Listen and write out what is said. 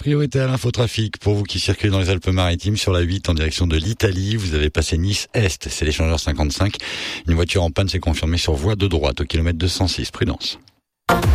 Priorité à l'infotrafic pour vous qui circulez dans les Alpes-Maritimes sur la 8 en direction de l'Italie. Vous avez passé Nice-Est, c'est l'échangeur 55. Une voiture en panne s'est confirmée sur voie de droite au kilomètre 206. Prudence.